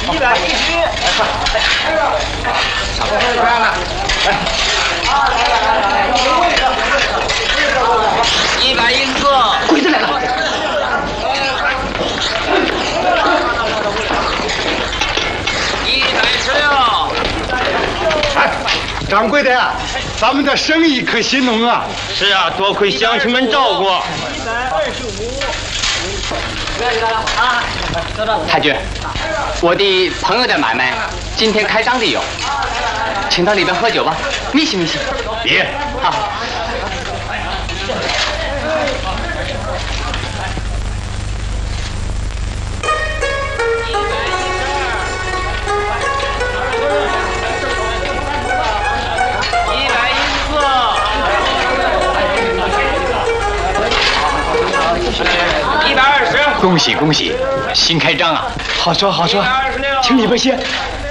110。100银子。 鬼子来了。 掌柜的呀，咱们的生意可兴隆啊！ 是啊，多亏乡亲们照顾。 太君，我的朋友的买卖今天开张的有，请到里边喝酒吧，密西密西。 别， 好。 120， 恭喜恭喜，新开张啊！ 好说好说， 126， 请里边歇。